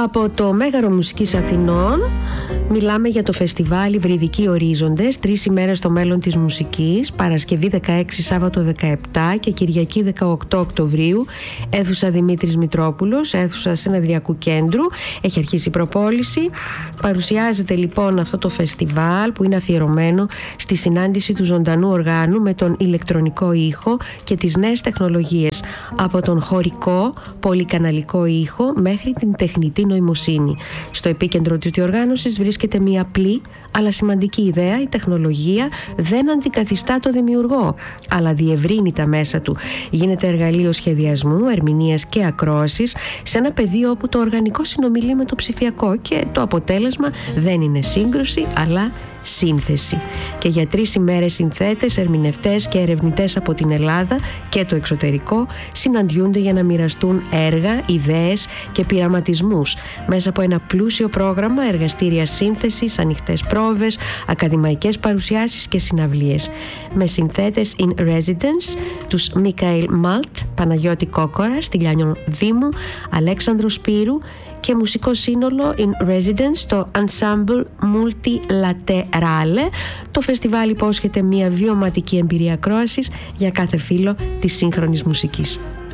Από το Μέγαρο Μουσικής Αθηνών μιλάμε για το φεστιβάλ Υβριδικοί Ορίζοντες, 3 ημέρες στο μέλλον της μουσικής, Παρασκευή 16, Σάββατο 17 και Κυριακή 18 Οκτωβρίου, αίθουσα Δημήτρης Μητρόπουλος, αίθουσα Συνεδριακού Κέντρου. Έχει αρχίσει η προπόληση. Παρουσιάζεται λοιπόν αυτό το φεστιβάλ που είναι αφιερωμένο στη συνάντηση του ζωντανού οργάνου με τον ηλεκτρονικό ήχο και τις νέες τεχνολογίες, από τον χωρικό πολυκαναλικό ήχο μέχρι την τεχνητή νοημοσύνη. Στο επίκεντρο της διοργάνωσης βρίσκεται μια απλή αλλά σημαντική ιδέα: η τεχνολογία δεν αντικαθιστά το δημιουργό, αλλά διευρύνει τα μέσα του. Γίνεται εργαλείο σχεδιασμού, ερμηνείας και ακρόασης σε ένα πεδίο όπου το οργανικό συνομιλεί με το ψηφιακό και το αποτέλεσμα δεν είναι σύγκρουση αλλά σύνθεση. Και για 3 ημέρες συνθέτες, ερμηνευτές και ερευνητές από την Ελλάδα και το εξωτερικό συναντιούνται για να μοιραστούν έργα, ιδέες και πειραματισμούς μέσα από ένα πλούσιο πρόγραμμα, εργαστήρια σύνθεσης, ανοιχτές πρόβες, ακαδημαϊκές παρουσιάσεις και συναυλίες. Με συνθέτες in residence τους Μίκαελ Μάλτ, Παναγιώτη Κόκορα, Στυλιάνιο Δήμου, Αλέξανδρο Σπύρου και μουσικό σύνολο in residence το Ensemble Multilaterale. Το φεστιβάλ υπόσχεται μια βιωματική εμπειρία ακρόασης για κάθε φίλο της σύγχρονης μουσικής.